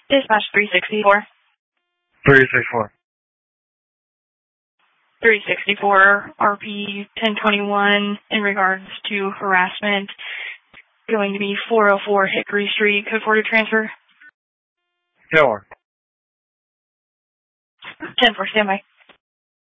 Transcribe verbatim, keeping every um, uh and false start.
Dispatch three sixty-four. three sixty-four. three sixty-four R P ten twenty-one in regards to harassment. Going to be four oh four Hickory Street, code four to transfer. ten four. ten four, standby.